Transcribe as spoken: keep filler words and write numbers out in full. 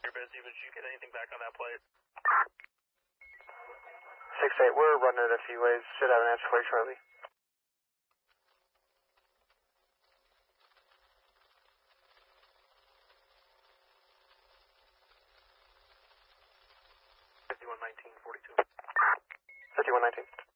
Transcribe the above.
You're busy, but did you get anything back on that plate? six eight, we're running it a few ways. Should have an answer for you shortly. fifty-one nineteen forty-two. fifty-one nineteen.